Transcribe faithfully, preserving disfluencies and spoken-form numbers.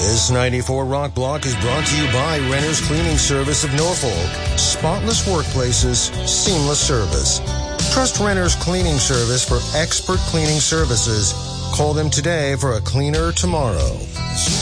This ninety-four Rock Block is brought to you by Renters Cleaning Service of Norfolk. Spotless workplaces, seamless service. Trust Renters Cleaning Service for expert cleaning services. Call them today for a cleaner tomorrow.